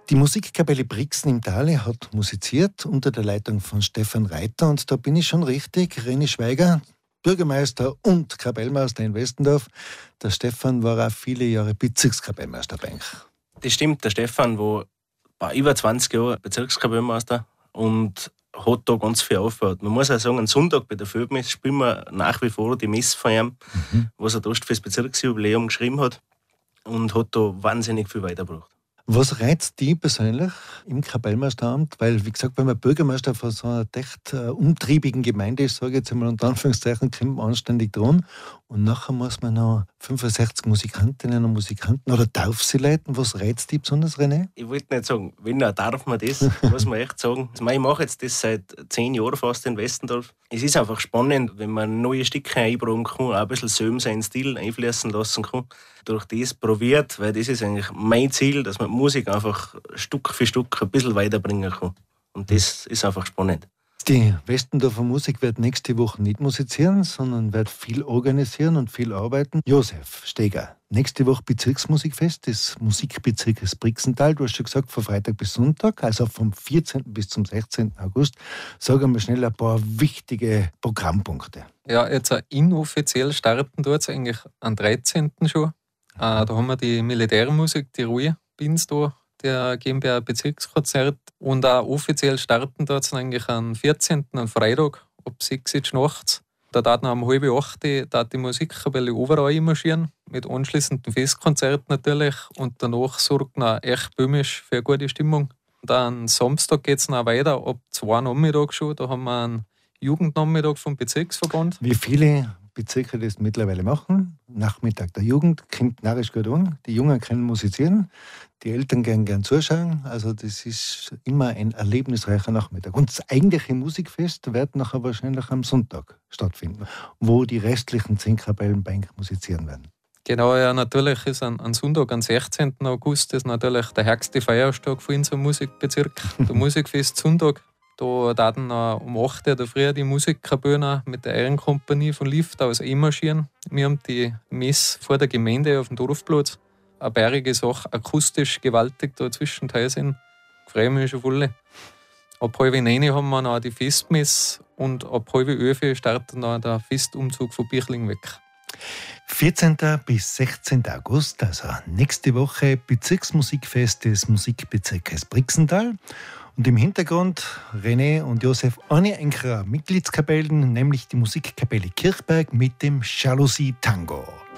Die Musikkapelle Brixen im Thale hat musiziert unter der Leitung von Stefan Reiter und da bin ich schon richtig. René Schweiger, Bürgermeister und Kapellmeister in Westendorf. Der Stefan war auch viele Jahre Bezirkskapellmeister bei euch. Das stimmt, der Stefan war über 20 Jahre Bezirkskapellmeister und hat da ganz viel aufgebaut. Man muss auch sagen, am Sonntag bei der Feldmesse spielen wir nach wie vor die Messe von ihm, was er da für das Bezirksjubiläum geschrieben hat und hat da wahnsinnig viel weitergebracht. Was reizt dich persönlich im Kapellmeisteramt? Weil, wie gesagt, wenn man Bürgermeister von so einer echt umtriebigen Gemeinde ist, sage ich jetzt einmal unter Anführungszeichen, kommt man anständig dran. Und nachher muss man noch 65 Musikantinnen und Musikanten oder darf sie leiten. Was reizt dich besonders, René? Ich wollte nicht sagen, wenn er darf man das, muss man echt sagen. Ich mache jetzt das seit 10 Jahren fast in Westendorf. Es ist einfach spannend, wenn man neue Stücke einbauen kann, auch ein bisschen selber seinen Stil einfließen lassen kann. Durch das probiert, weil das ist eigentlich mein Ziel, dass man die Musik einfach Stück für Stück ein bisschen weiterbringen kann. Und das ist einfach spannend. Die Westendorfer Musik wird nächste Woche nicht musizieren, sondern wird viel organisieren und viel arbeiten. Josef Steger, nächste Woche Bezirksmusikfest des Musikbezirkes Brixental. Du hast schon gesagt, von Freitag bis Sonntag, also vom 14. bis zum 16. August. Sag einmal schnell ein paar wichtige Programmpunkte. Ja, jetzt inoffiziell starten dort eigentlich am 13. schon. Da haben wir die Militärmusik, die Ruhe-Bins da, der GmbH Bezirkskonzert. Und auch offiziell starten dort eigentlich am 14. am Freitag ab 6 Uhr nachts. Da darf noch um 7:30 die Musikkapelle Oberau marschieren, mit anschließendem Festkonzert natürlich. Und danach sorgt noch echt böhmisch für eine gute Stimmung. Dann Samstag geht es noch weiter, ab 2 Nachmittag schon. Da haben wir einen Jugendnachmittag vom Bezirksverband. Wie viele Bezirke das mittlerweile machen? Nachmittag der Jugend, kommt narrisch gut an. Die Jungen können musizieren, die Eltern gern zuschauen. Also das ist immer ein erlebnisreicher Nachmittag. Und das eigentliche Musikfest wird nachher wahrscheinlich am Sonntag stattfinden, wo die restlichen 10 Kapellen bei euch musizieren werden. Genau, ja, natürlich ist an Sonntag, am 16. August, ist natürlich der höchste Feiertag für unseren Musikbezirk, der Musikfest Sonntag. Da werden um 8 Uhr früh die Musikkapelle mit der Ehrenkompanie von Lift aus einmarschieren. Wir haben die Messe vor der Gemeinde auf dem Dorfplatz. Eine bärige Sache, akustisch gewaltig da zwischenteil sind. Ich freue mich schon voll. Ab 10:30 haben wir noch die Festmesse und ab 10:30 startet noch der Festumzug von Birchling weg. 14. bis 16. August, also nächste Woche, Bezirksmusikfest des Musikbezirkes Brixental. Und im Hintergrund René und Josef eine Mitgliedskapellen, nämlich die Musikkapelle Kirchberg mit dem Jalousie Tango.